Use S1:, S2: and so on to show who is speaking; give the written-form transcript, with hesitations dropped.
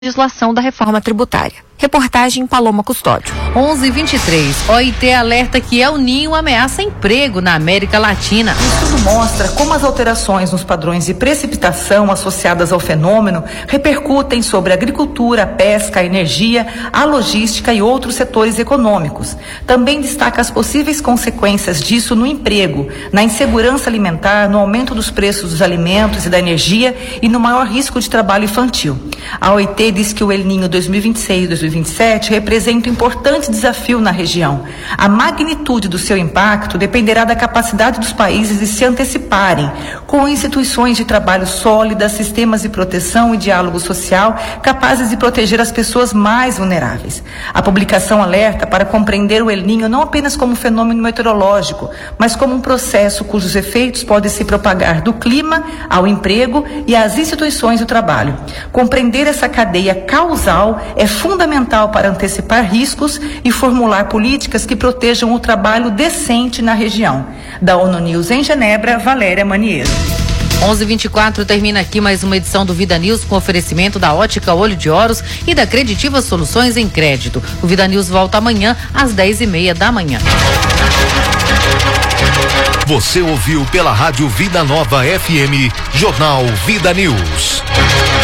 S1: legislação da reforma tributária. Reportagem Paloma Custódio.
S2: 11h23. OIT alerta que El Ninho ameaça emprego na América Latina.
S3: O estudo mostra como as alterações nos padrões de precipitação associadas ao fenômeno repercutem sobre a agricultura, a pesca, a energia, a logística e outros setores econômicos. Também destaca as possíveis consequências disso no emprego, na insegurança alimentar, no aumento dos preços dos alimentos e da energia e no maior risco de trabalho infantil. A OIT diz que o El Ninho 2026-2027 representa um importante desafio na região. A magnitude do seu impacto dependerá da capacidade dos países de se anteciparem, com instituições de trabalho sólidas, sistemas de proteção e diálogo social capazes de proteger as pessoas mais vulneráveis. A publicação alerta para compreender o El Ninho não apenas como um fenômeno meteorológico, mas como um processo cujos efeitos podem se propagar do clima ao emprego e às instituições do trabalho. Compreender essa cadeia causal é fundamental para antecipar riscos e formular políticas que protejam o trabalho decente na região. Da ONU News em Genebra, Valéria Maniero.
S2: 11h24, termina aqui mais uma edição do Vida News com oferecimento da Ótica Olho de Horus e da Creditiva Soluções em Crédito. O Vida News volta amanhã às 10h30 da manhã.
S4: Você ouviu pela Rádio Vida Nova FM, Jornal Vida News.